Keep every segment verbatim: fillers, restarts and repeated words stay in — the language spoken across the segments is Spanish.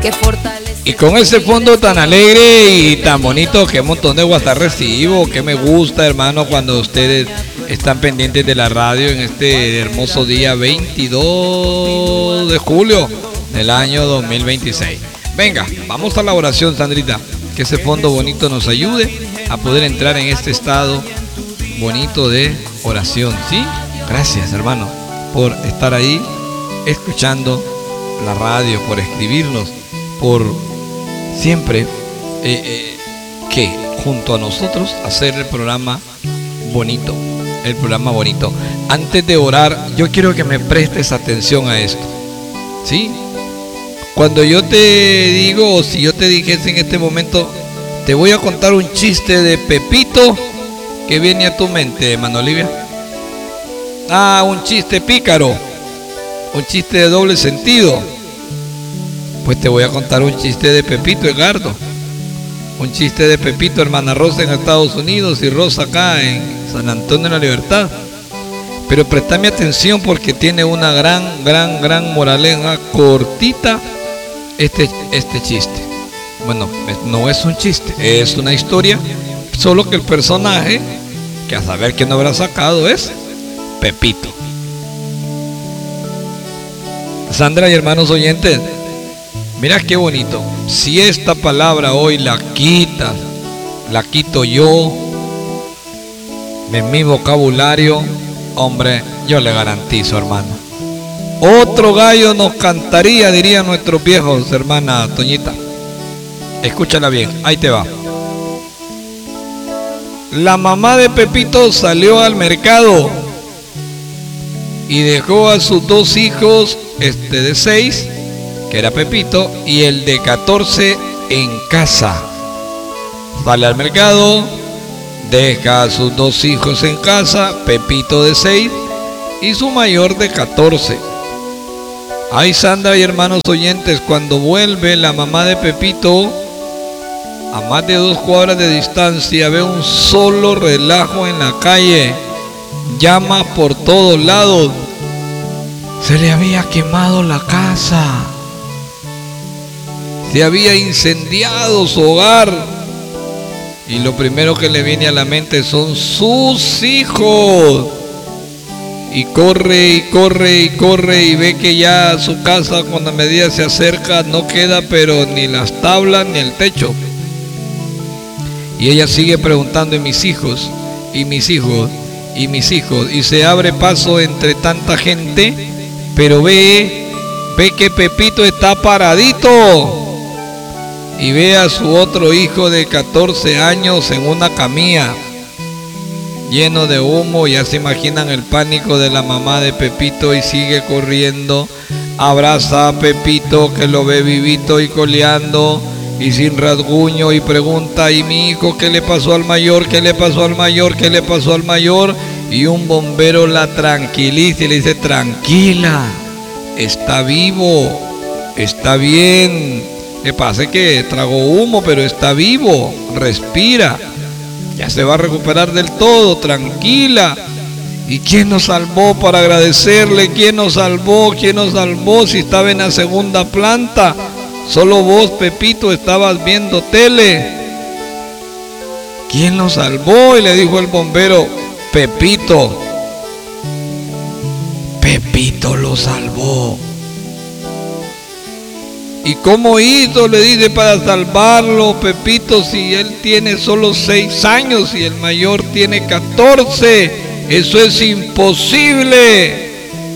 que fortalece. Y con ese fondo tan alegre y tan bonito, qué montón de WhatsApp recibo, que me gusta, hermano, cuando ustedes están pendientes de la radio en este hermoso día veintidós de julio del año dos mil veintiséis. Venga, vamos a la oración, Sandrita, que ese fondo bonito nos ayude a poder entrar en este estado bonito de oración, ¿sí? Gracias, hermano, por estar ahí escuchando la radio, por escribirnos, por siempre eh, eh, que junto a nosotros hacer el programa bonito, el programa bonito. Antes de orar, yo quiero que me prestes atención a esto, ¿sí? Cuando yo te digo, o si yo te dijese en este momento, te voy a contar un chiste de Pepito, ¿qué viene a tu mente, hermano Olivia? Ah, un chiste pícaro, un chiste de doble sentido. Pues te voy a contar un chiste de Pepito, Edgardo. Un chiste de Pepito, hermana Rosa en Estados Unidos y Rosa acá en San Antonio de la Libertad. Pero prestame atención porque tiene una gran, gran, gran moraleja cortita este, este chiste. Bueno, no es un chiste, es una historia, solo que el personaje, que a saber quién habrá sacado, es Pepito. Sandra y hermanos oyentes, mira qué bonito. Si esta palabra hoy la quitas, la quito yo de mi vocabulario, hombre, yo le garantizo, hermano, otro gallo nos cantaría, dirían nuestros viejos, hermana Toñita. Escúchala bien, ahí te va. La mamá de Pepito salió al mercado y dejó a sus dos hijos, este de seis, que era Pepito, y el de catorce en casa. Sale al mercado, deja a sus dos hijos en casa, Pepito de seis y su mayor de catorce. Ay, Sandra y hermanos oyentes, cuando vuelve la mamá de Pepito, a más de dos cuadras de distancia, ve un solo relajo en la calle, llama por todos lados. Se le había quemado la casa, se había incendiado su hogar, y lo primero que le viene a la mente son sus hijos. Y corre y corre y corre y ve que ya su casa, cuando a medida se acerca, no queda pero ni las tablas ni el techo. Y ella sigue preguntando: ¿y mis hijos? ¿y mis hijos? ¿y mis hijos? Y se abre paso entre tanta gente, pero ve, ve que Pepito está paradito. Y ve a su otro hijo de catorce años en una camilla, lleno de humo. Ya se imaginan el pánico de la mamá de Pepito, y sigue corriendo, abraza a Pepito, que lo ve vivito y coleando y sin rasguño, y pregunta: ¿y mi hijo? ¿Qué le pasó al mayor? ¿Qué le pasó al mayor? ¿Qué le pasó al mayor? Y un bombero la tranquiliza y le dice: tranquila, está vivo, está bien. Le pasa que tragó humo, pero está vivo, respira, ya se va a recuperar del todo, tranquila. ¿Y quién nos salvó para agradecerle? ¿Quién nos salvó? ¿Quién nos salvó si estaba en la segunda planta? Solo vos, Pepito, estabas viendo tele. ¿Quién nos salvó? Y le dijo el bombero: Pepito. Pepito lo salvó. ¿Y cómo hizo? Le dice, para salvarlo, Pepito, si él tiene solo seis años y el mayor tiene catorce. Eso es imposible.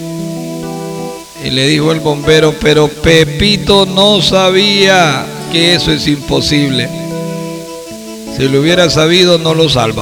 Y le dijo el bombero: pero Pepito no sabía que eso es imposible. Si lo hubiera sabido, no lo salva.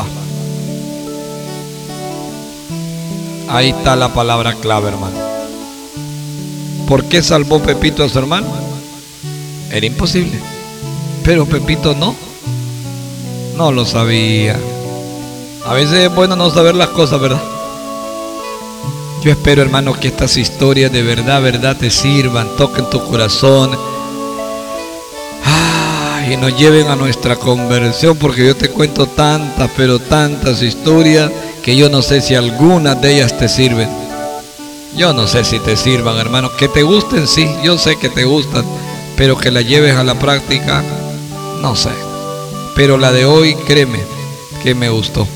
Ahí está la palabra clave, hermano. ¿Por qué salvó Pepito a su hermano? Era imposible. Pero Pepito no, no lo sabía. A veces es bueno no saber las cosas, ¿verdad? Yo espero, hermano, que estas historias de verdad, verdad te sirvan, toquen tu corazón, ay, y nos lleven a nuestra conversión, porque yo te cuento tantas, pero tantas historias que yo no sé si algunas de ellas te sirven. Yo no sé si te sirvan, hermano. Que te gusten, sí, yo sé que te gustan, pero que la lleves a la práctica, no sé. Pero la de hoy, créeme, que me gustó.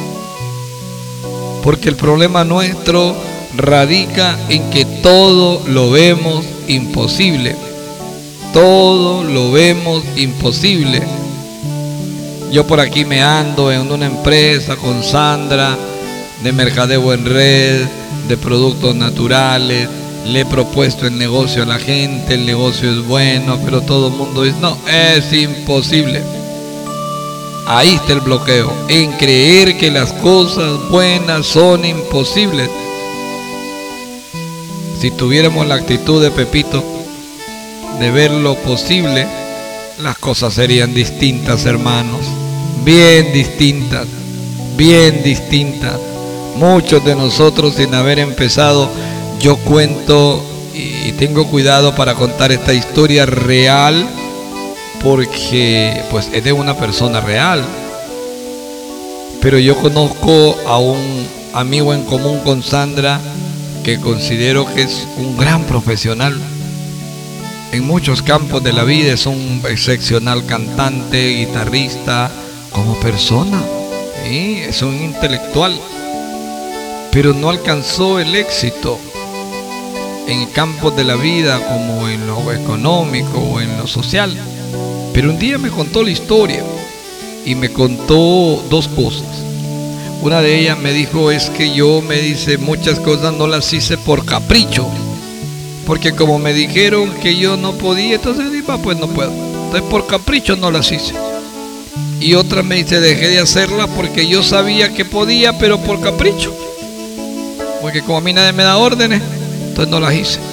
Porque el problema nuestro radica en que todo lo vemos imposible. Todo lo vemos imposible. Yo por aquí me ando en una empresa con Sandra de mercadeo en red, de productos naturales. Le he propuesto el negocio a la gente, el negocio es bueno, pero todo el mundo dice, no, es imposible. Ahí está el bloqueo, en creer que las cosas buenas son imposibles. Si tuviéramos la actitud de Pepito, de ver lo posible, las cosas serían distintas, hermanos. Bien distintas, bien distintas. Muchos de nosotros sin haber empezado, yo cuento y tengo cuidado para contar esta historia real, porque pues es de una persona real. Pero yo conozco a un amigo en común con Sandra que considero que es un gran profesional en muchos campos de la vida. Es un excepcional cantante, guitarrista, como persona, ¿sí? Es un intelectual, pero no alcanzó el éxito en campos de la vida como en lo económico o en lo social. Pero un día me contó la historia y me contó dos cosas. Una de ellas me dijo, es que yo, me dice, muchas cosas no las hice por capricho, porque como me dijeron que yo no podía, entonces dije, pues no puedo, entonces por capricho no las hice. Y otra me dice, dejé de hacerlas porque yo sabía que podía, pero por capricho, porque como a mí nadie me da órdenes, entonces no las hice.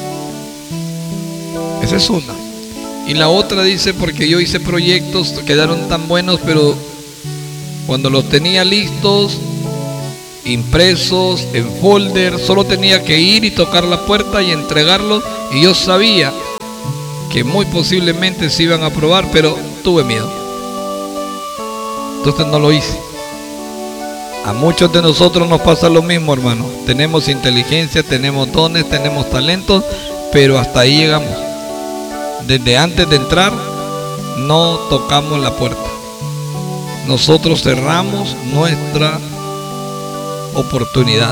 Esa es una. Y la otra dice, porque yo hice proyectos, quedaron tan buenos, pero cuando los tenía listos, impresos, en folder, solo tenía que ir y tocar la puerta y entregarlos, y yo sabía que muy posiblemente se iban a aprobar, pero tuve miedo. Entonces no lo hice. A muchos de nosotros nos pasa lo mismo, hermano. Tenemos inteligencia, tenemos dones, tenemos talentos, pero hasta ahí llegamos. Desde antes de entrar, no tocamos la puerta. Nosotros cerramos nuestra oportunidad.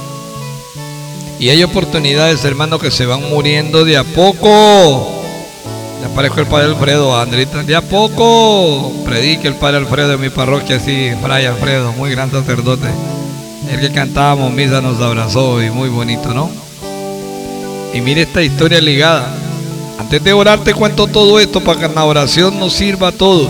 Y hay oportunidades, hermano, que se van muriendo de a poco. Ya parezco el padre Alfredo, Andrita. De a poco. Predique el padre Alfredo de mi parroquia, así, fray Alfredo, muy gran sacerdote. El que cantábamos misa nos abrazó y muy bonito, ¿no? Y mire esta historia ligada. Antes de orar te cuento todo esto para que en la oración nos sirva todo.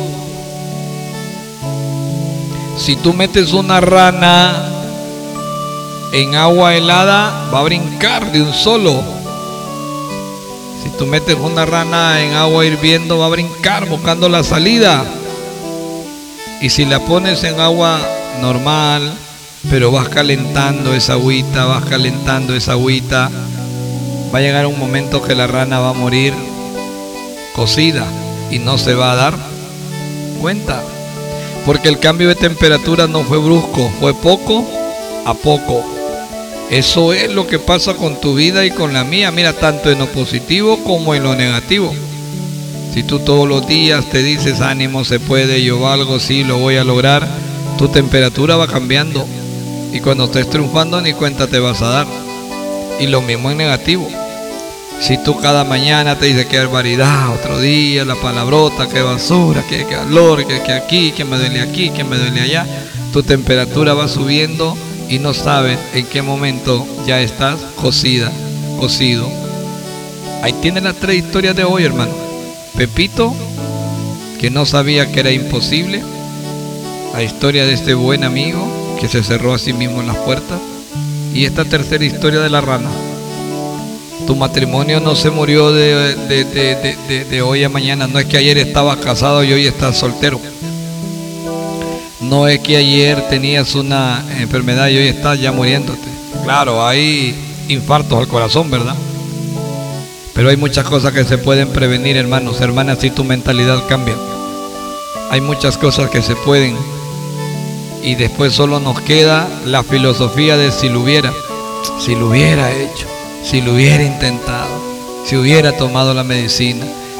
Si tú metes una rana en agua helada, va a brincar de un solo. Si tú metes una rana en agua hirviendo, va a brincar buscando la salida. Y si la pones en agua normal, pero vas calentando esa agüita, vas calentando esa agüita, va a llegar un momento que la rana va a morir cocida y no se va a dar cuenta. Porque el cambio de temperatura no fue brusco, fue poco a poco. Eso es lo que pasa con tu vida y con la mía. Mira, tanto en lo positivo como en lo negativo. Si tú todos los días te dices, ánimo, se puede, yo valgo, sí, lo voy a lograr, tu temperatura va cambiando. Y cuando estés triunfando ni cuenta te vas a dar. Y lo mismo en negativo. Si tú cada mañana te dices, qué barbaridad, otro día, la palabrota, qué basura, qué calor, que, que aquí, que me duele aquí, que me duele allá, tu temperatura va subiendo y no sabes en qué momento ya estás cocida, cocido. Ahí tienen las tres historias de hoy, hermano. Pepito, que no sabía que era imposible. La historia de este buen amigo que se cerró a sí mismo en las puertas. Y esta tercera historia de la rana. Tu matrimonio no se murió de, de, de, de, de, de hoy a mañana. No es que ayer estabas casado y hoy estás soltero. No es que ayer tenías una enfermedad y hoy estás ya muriéndote. Claro, hay infartos al corazón, ¿verdad? Pero hay muchas cosas que se pueden prevenir, hermanos, hermanas, si tu mentalidad cambia. Hay muchas cosas que se pueden. Y después solo nos queda la filosofía de si lo hubiera. Si lo hubiera hecho. Si lo hubiera intentado, si hubiera tomado la medicina,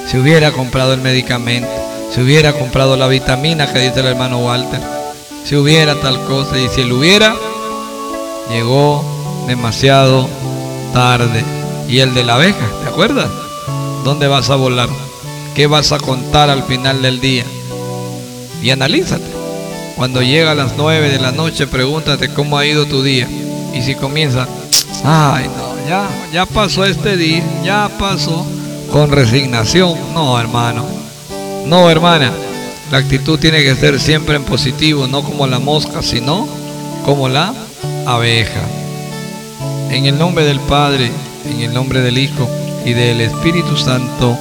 si hubiera comprado el medicamento, si hubiera comprado la vitamina que dice el hermano Walter, si hubiera tal cosa, y si él hubiera, llegó demasiado tarde. Y el de la abeja, ¿te acuerdas? ¿Dónde vas a volar? ¿Qué vas a contar al final del día? Y analízate. Cuando llega a las nueve de la noche, pregúntate cómo ha ido tu día. Y si comienza, ay no, ya, ya pasó este día, ya pasó, con resignación. No, hermano, no, hermana. La actitud tiene que ser siempre en positivo, no como la mosca, sino como la abeja. En el nombre del Padre, en el nombre del Hijo y del Espíritu Santo.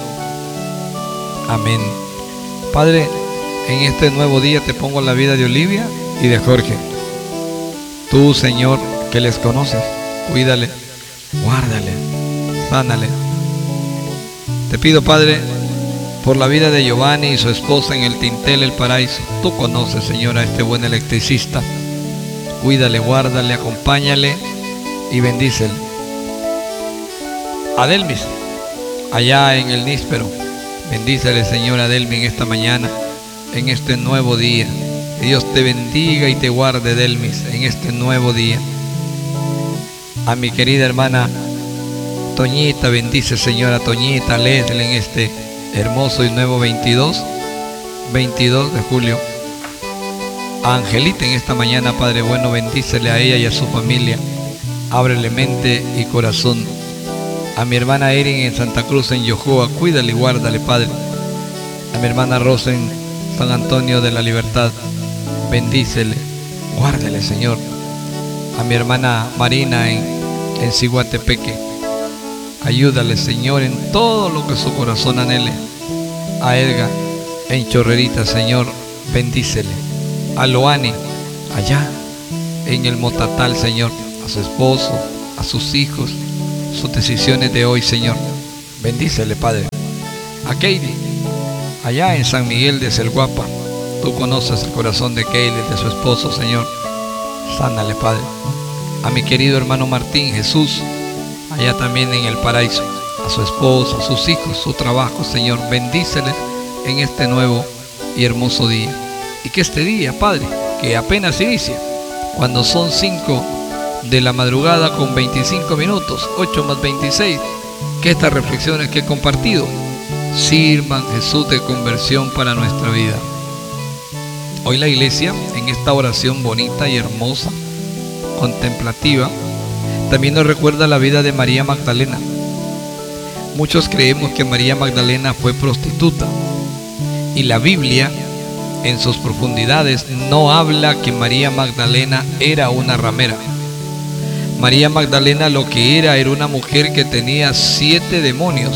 Amén. Padre, en este nuevo día te pongo la vida de Olivia y de Jorge. Tú, Señor, que les conoces, cuídale, guárdale, sánale. Te pido, Padre, por la vida de Giovanni y su esposa en el Tintel El Paraíso. Tú conoces, Señor, a este buen electricista. Cuídale, guárdale, acompáñale y bendícele. Adelmis, allá en el níspero, bendícele, Señor, Adelmi, en esta mañana, en este nuevo día. Que Dios te bendiga y te guarde, Adelmis, en este nuevo día. A mi querida hermana Toñita, bendice, Señora Toñita, Leslie, en este hermoso y nuevo veintidós de julio. A Angelita en esta mañana, Padre bueno, bendícele a ella y a su familia. Ábrele mente y corazón. A mi hermana Erin en Santa Cruz, en Yojoa, cuídale y guárdale, Padre. A mi hermana Rosa en San Antonio de la Libertad, bendícele, guárdale, Señor. A mi hermana Marina en, en Ciguatepeque, ayúdale, Señor, en todo lo que su corazón anhele. A Edgar en Chorrerita, Señor, bendícele. A Loani, allá en el Motatal, Señor, a su esposo, a sus hijos, sus decisiones de hoy, Señor, bendícele, Padre. A Katie, allá en San Miguel de Celguapa, tú conoces el corazón de Katie, de su esposo, Señor, sánale, Padre. A mi querido hermano Martín Jesús, allá también en el Paraíso, a su esposa, a sus hijos, su trabajo, Señor, bendícele en este nuevo y hermoso día. Y que este día, Padre, que apenas inicia, cuando son cinco de la madrugada con veinticinco minutos, ocho más veintiséis, que estas reflexiones que he compartido sirvan, Jesús, de conversión para nuestra vida. Hoy la iglesia, en esta oración bonita y hermosa, contemplativa, también nos recuerda la vida de María Magdalena. Muchos creemos que María Magdalena fue prostituta, y la Biblia en sus profundidades no habla que María Magdalena era una ramera. María Magdalena lo que era era una mujer que tenía siete demonios.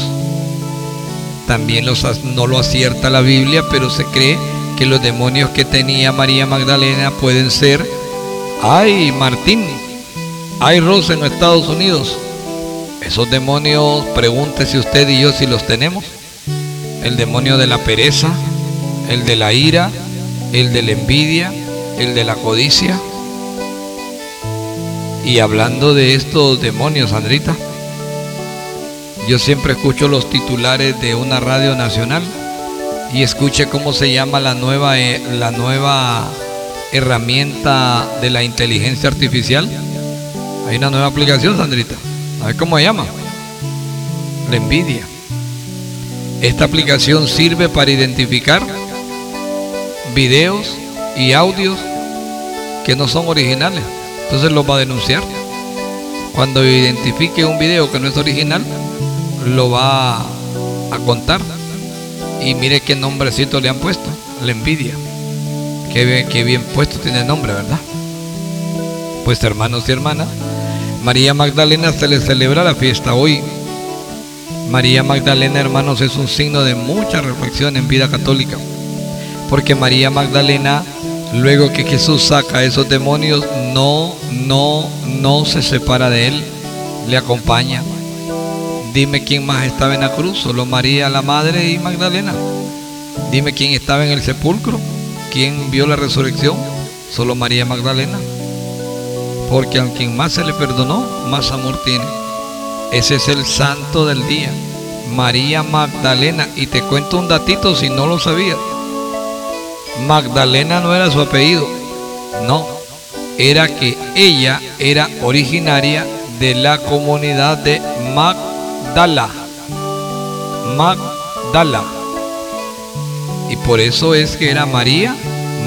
También los, no lo acierta la Biblia, pero se cree que los demonios que tenía María Magdalena pueden ser, ay, Martín, hay Rosa en Estados Unidos. Esos demonios, pregúntese usted y yo si los tenemos. El demonio de la pereza, el de la ira, el de la envidia, el de la codicia. Y hablando de estos demonios, Sandrita, yo siempre escucho los titulares de una radio nacional y escuche cómo se llama la nueva, eh, la nueva herramienta de la inteligencia artificial. Hay una nueva aplicación, Sandrita. ¿Sabes cómo se llama? La envidia. Esta aplicación sirve para identificar videos y audios que no son originales. Entonces los va a denunciar. Cuando identifique un video que no es original, lo va a contar. Y mire qué nombrecito le han puesto: la envidia. Qué bien, qué bien puesto tiene el nombre, ¿verdad? Pues, hermanos y hermanas, María Magdalena se le celebra la fiesta hoy. María Magdalena, hermanos, es un signo de mucha reflexión en vida católica, porque María Magdalena, luego que Jesús saca a esos demonios, no, no, no se separa de él, le acompaña. Dime quién más estaba en la cruz. Solo María la madre y Magdalena. Dime quién estaba en el sepulcro, quién vio la resurrección. Solo María Magdalena. Porque a quien más se le perdonó, más amor tiene. Ese es el santo del día. María Magdalena. Y te cuento un datito si no lo sabías. Magdalena no era su apellido, no, era que ella era originaria de la comunidad de Magdala. Magdala. Y por eso es que era María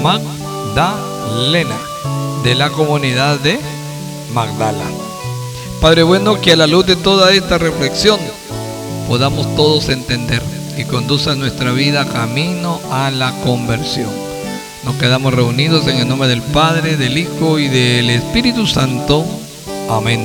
Magdalena, de la comunidad de Magdala. Padre bueno, que a la luz de toda esta reflexión podamos todos entender y conduzca nuestra vida camino a la conversión. Nos quedamos reunidos en el nombre del Padre, del Hijo y del Espíritu Santo. Amén.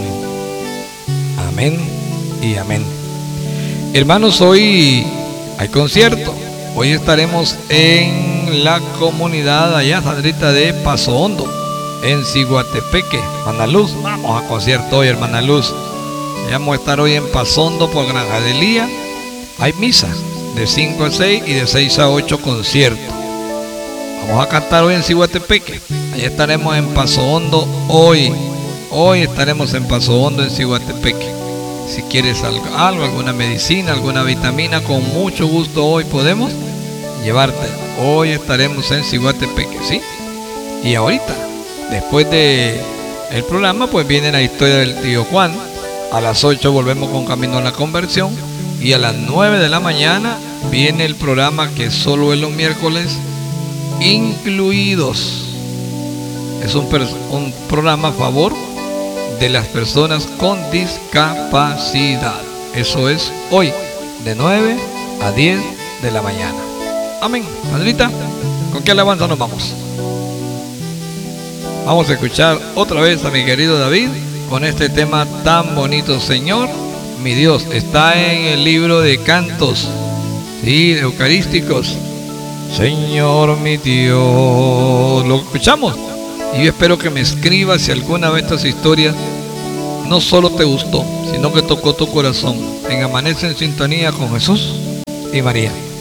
Amén y amén. Hermanos, hoy hay concierto. Hoy estaremos en la comunidad allá, Sandrita, de Paso Hondo, en Ciguatepeque, hermana Luz. Vamos a concierto hoy, hermana Luz. Vamos a estar hoy en Paso Hondo por Granja de Elía. Hay misa de cinco a seis y de seis a ocho concierto. Vamos a cantar hoy en Ciguatepeque. Allá estaremos en Paso Hondo hoy. Hoy estaremos en Paso Hondo en Ciguatepeque. Si quieres algo, algo, alguna medicina, alguna vitamina, con mucho gusto hoy podemos llevarte. Hoy estaremos en Ciguatepeque, ¿sí? Y ahorita, después de el programa, pues viene la historia del tío Juan. A las ocho volvemos con Camino a la Conversión. Y a las nueve de la mañana viene el programa que solo es los miércoles incluidos. Es un, un programa a favor de las personas con discapacidad. Eso es hoy, de nueve a diez de la mañana. Amén. Sandrita, ¿con qué alabanza nos vamos? Vamos a escuchar otra vez a mi querido David con este tema tan bonito. Señor mi Dios, está en el libro de cantos, sí, de eucarísticos. Señor mi Dios, lo escuchamos. Y yo espero que me escribas si alguna de estas historias no solo te gustó, sino que tocó tu corazón. En Amanece en Sintonía con Jesús y María.